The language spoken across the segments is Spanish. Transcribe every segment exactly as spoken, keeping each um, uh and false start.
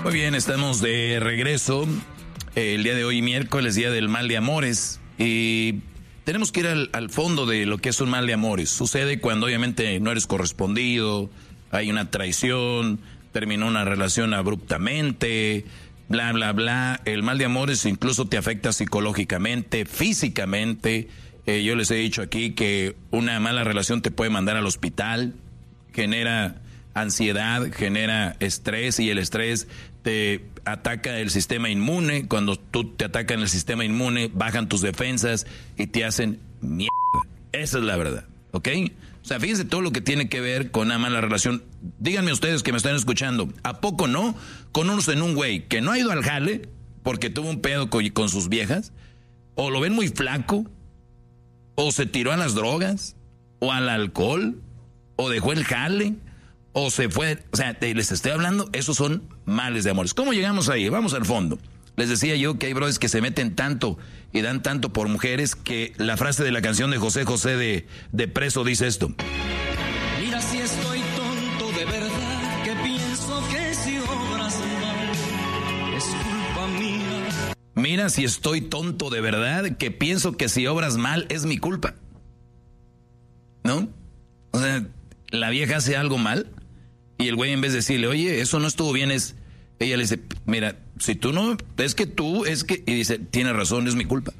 Muy bien, estamos de regreso. El día de hoy, miércoles, día del mal de amores. Y tenemos que ir al, al fondo de lo que es un mal de amores. Sucede cuando obviamente no eres correspondido, hay una traición, terminó una relación abruptamente, bla, bla, bla. El mal de amores incluso te afecta psicológicamente, físicamente. Eh, yo les he dicho aquí que una mala relación te puede mandar al hospital, genera ansiedad, genera estrés y el estrés te ataca el sistema inmune. Cuando tú te atacan el sistema inmune, bajan tus defensas y te hacen mierda. Esa es la verdad, ¿ok? O sea, fíjense todo lo que tiene que ver con una mala relación. Díganme ustedes que me están escuchando, ¿a poco no conocen un güey que no ha ido al jale porque tuvo un pedo con, con sus viejas? ¿O lo ven muy flaco? ¿O se tiró a las drogas? ¿O al alcohol? ¿O dejó el jale? O se fue, o sea, te, les estoy hablando, esos son males de amores. ¿Cómo llegamos ahí? Vamos al fondo. Les decía yo que hay brothers que se meten tanto y dan tanto por mujeres que la frase de la canción de José José de, de Preso dice esto. Mira si estoy tonto de verdad, que pienso que si obras mal, es culpa mía. Mira si estoy tonto de verdad, que pienso que si obras mal es mi culpa. ¿No? O sea, la vieja hace algo mal. Y el güey, en vez de decirle, oye, eso no estuvo bien, es... Ella le dice, mira, si tú no... Es que tú, es que... Y dice, tiene razón, es mi culpa.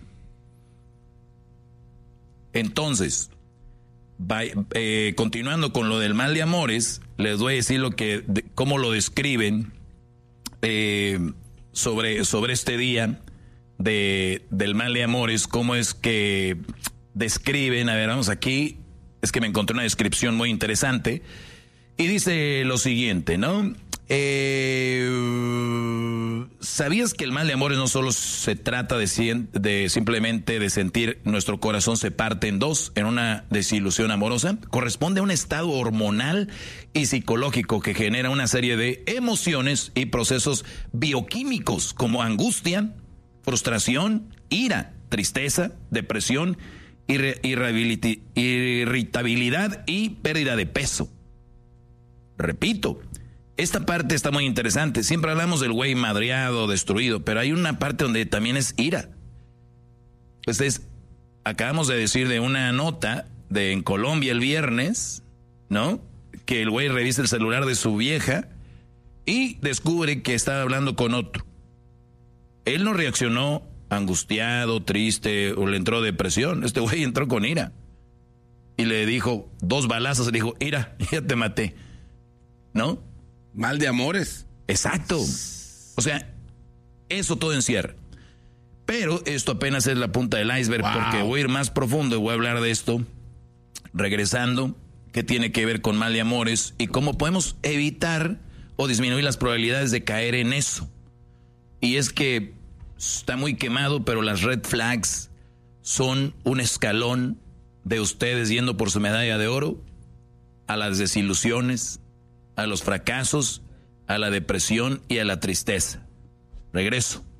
Entonces, va, eh, continuando con lo del mal de amores, les voy a decir lo que... De, cómo lo describen eh, sobre, sobre este día de, del mal de amores. Cómo es que describen... A ver, vamos aquí. Es que me encontré una descripción muy interesante. Y dice lo siguiente, ¿no? Eh, ¿Sabías que el mal de amores no solo se trata de, de simplemente de sentir nuestro corazón se parte en dos en una desilusión amorosa? Corresponde a un estado hormonal y psicológico que genera una serie de emociones y procesos bioquímicos como angustia, frustración, ira, tristeza, depresión, irre, irritabilidad y pérdida de peso. Repito, esta parte está muy interesante. Siempre hablamos del güey madreado, destruido, pero hay una parte donde también es ira. Pues es, acabamos de decir de una nota de en Colombia el viernes, ¿no? Que el güey revisa el celular de su vieja y descubre que estaba hablando con otro. Él no reaccionó angustiado, triste o le entró depresión. Este güey entró con ira. Y le dijo dos balazos, le dijo, ira, ya te maté. ¿No? Mal de amores. Exacto. O sea, eso todo encierra. Pero esto apenas es la punta del iceberg, wow. Porque voy a ir más profundo y voy a hablar de esto regresando, qué tiene que ver con mal de amores y cómo podemos evitar o disminuir las probabilidades de caer en eso. Y es que está muy quemado, pero las red flags son un escalón de ustedes yendo por su medalla de oro a las desilusiones, a los fracasos, a la depresión y a la tristeza. Regreso.